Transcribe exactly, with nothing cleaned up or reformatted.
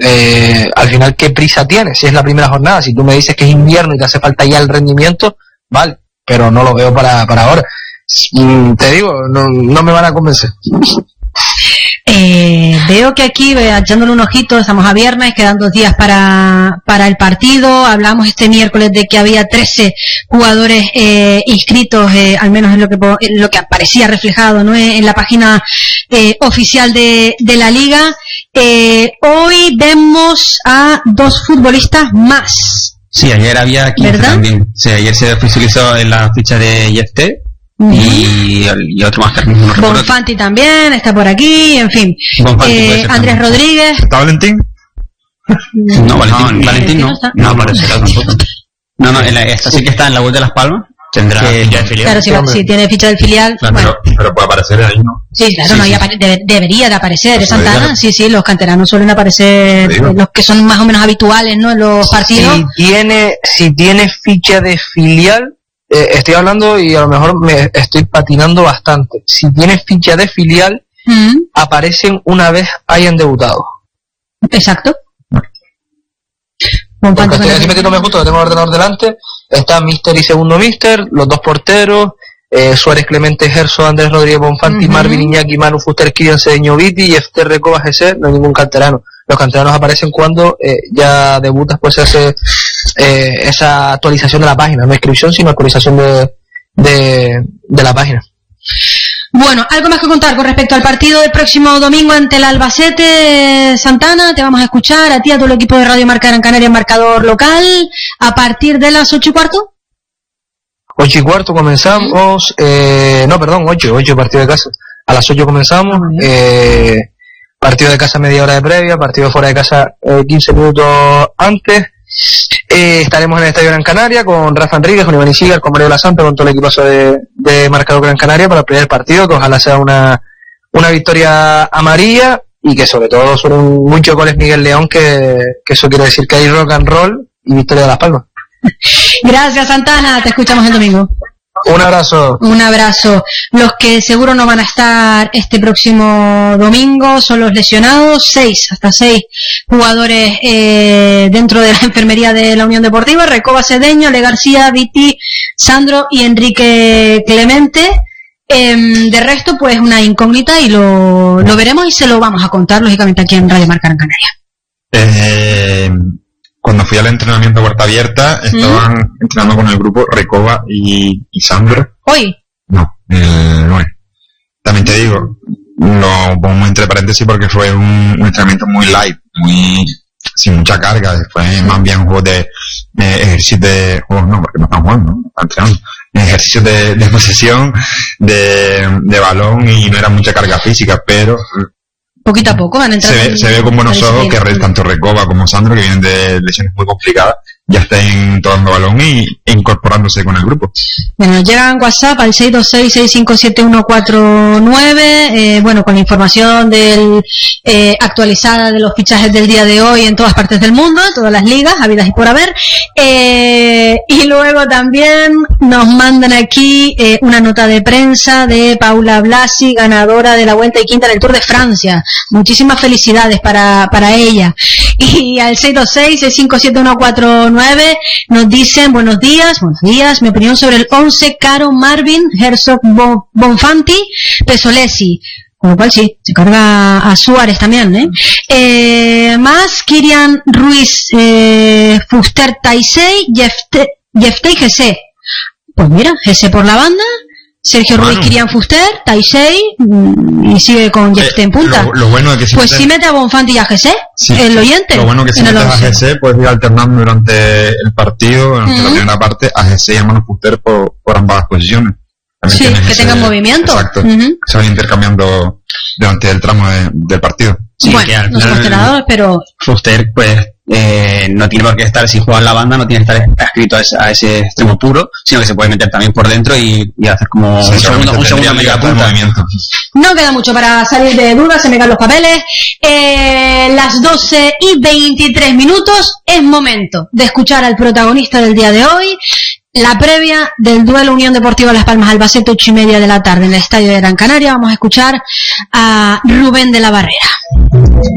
eh, al final, ¿qué prisa tienes? Si es la primera jornada, si tú me dices que es invierno y te hace falta ya el rendimiento, vale, pero no lo veo para, para ahora. Mm, te digo, no, no me van a convencer. Eh, veo que aquí, echándole un ojito, estamos a viernes, quedan dos días para, para el partido. Hablamos este miércoles de que había trece jugadores eh, inscritos, eh, al menos en lo que en lo que aparecía reflejado, ¿no?, en la página eh, oficial de, de la liga. Eh, hoy vemos a dos futbolistas más. Sí, ayer había quince también. Sí, ayer se oficializó en la ficha de Yefté. Uh-huh. Y, y otro más que no Bonfanti también está por aquí, en fin. Eh, Andrés también. Rodríguez. ¿Está Valentín? No, Valentín no. Valentín no, no, no, no aparecerá tampoco. No, no, en la, esta sí que está en la web de Las Palmas. Tendrá que, ficha de filial. Claro, si, va, si tiene ficha del filial. Claro, bueno. pero, pero puede aparecer ahí, ¿no? Sí, claro, sí, no, sí. Apare- debe, debería de aparecer. ¿Es Santana? Sí, sí, los canteranos suelen aparecer, eh, los que son más o menos habituales, ¿no?, en los partidos. Si tiene, si tiene ficha de filial, eh, estoy hablando y a lo mejor me estoy patinando bastante. Si tiene ficha de filial, mm. aparecen una vez hayan debutado. Exacto. Porque estoy aquí metiéndome justo, tengo el ordenador delante, está Mister y segundo Mister, los dos porteros, eh, Suárez, Clemente, Gerso, Andrés Rodríguez, Bonfanti, uh-huh. Marvin, Iñaki, Manu, Fuster, Kirian, Cedeño, Viti y F T Recoba, G C, no hay ningún canterano. Los canteranos aparecen cuando eh, ya debutas, pues se hace eh, esa actualización de la página, no inscripción, sino actualización de, de, de la página. Bueno, algo más que contar con respecto al partido del próximo domingo ante el Albacete. Santana, te vamos a escuchar a ti, a todo el equipo de Radio Marca Gran Canaria, marcador local, a partir de las ocho y cuarto. Ocho y cuarto comenzamos, eh, no, perdón, ocho, ocho partido de casa. A las ocho comenzamos, eh, partido de casa media hora de previa, partido de fuera de casa eh, quince minutos antes. Eh, estaremos en el Estadio Gran Canaria con Rafa Enríquez, con Iván Isigar, con Mario La Santa, con todo el equipazo de, de Marcador Gran Canaria para el primer partido, que ojalá sea una, una victoria amarilla y que sobre todo suenen muchos goles Miguel León, que, que eso quiere decir que hay rock and roll y victoria de Las Palmas. Gracias, Santana, te escuchamos el domingo. Un abrazo. Un abrazo. Los que seguro no van a estar este próximo domingo son los lesionados, seis, hasta seis jugadores eh, dentro de la enfermería de la Unión Deportiva: Recoba, Cedeño, Ale García, Viti, Sandro y Enrique Clemente. Eh, de resto, pues una incógnita y lo, lo veremos y se lo vamos a contar, lógicamente, aquí en Radio Marca Gran Canaria. Eh... Cuando fui al entrenamiento a puerta abierta, estaban ¿Mm? entrenando con el grupo Recoba y, y Sandro. ¿Hoy? No, el lunes. También te digo, lo pongo entre paréntesis porque fue un, un entrenamiento muy light, muy sin mucha carga. Después más bien juegos de, de ejercicios de... juegos no, porque no están jugando, ¿no? Están entrenando. Ejercicios de, de posesión, de, de balón y no era mucha carga física, pero... Poquito a poco van a entrar. Se ve, se ve con buenos ojos que re, tanto Recoba como Sandro, que vienen de lesiones muy complicadas, ya están tomando balón y incorporándose con el grupo. Bueno, llegan WhatsApp al seis dos seis, seis cinco siete, uno cuatro nueve, eh, bueno, con la información del eh, actualizada de los fichajes del día de hoy en todas partes del mundo, en todas las ligas, habidas y por haber. Eh, y luego también nos mandan aquí eh, una nota de prensa de Paula Blasi, ganadora de la Vuelta y Quinta del Tour de Francia. Muchísimas felicidades para, para ella. Y al seis dos seis, seis cinco siete, uno cuatro nueve nos dicen: buenos días, buenos días, mi opinión sobre el once: Caro, Marvin, Herzog, Bon, Bonfanti, Pesolesi. Con lo cual sí, se carga a Suárez también, ¿eh? eh más Kirian, Ruiz, eh, Fuster, Taisei, Yefté y G C. Pues mira, G C por la banda, Sergio bueno. Ruiz, Kirian, Fuster, Taisei, y sigue con Yefté eh, en punta. Lo, lo bueno es que si pues mete... sí mete a Bonfanti y a G C, sí, el oyente. Lo bueno que si metes a G C puedes ir alternando durante el partido, durante uh-huh. la primera parte, a G C y a Manu Fuster por, por ambas posiciones. También sí, que ese, tengan movimiento. Exacto, uh-huh. se van intercambiando durante el tramo de, del partido. Sí, bueno, que al no somos entrenadores, pero... Fuster, pues, eh, no tiene por qué estar, si juega en la banda, no tiene que estar adscrito a ese, a ese extremo puro, sino que se puede meter también por dentro y, y hacer como sí, un segundo, un segundo media punta. No queda mucho para salir de dudas, se me caen los papeles. Eh, las doce y veintitrés minutos, es momento de escuchar al protagonista del día de hoy. La previa del duelo Unión Deportiva Las Palmas Albacete, ocho y media de la tarde en el Estadio de Gran Canaria. Vamos a escuchar a Rubén de la Barrera.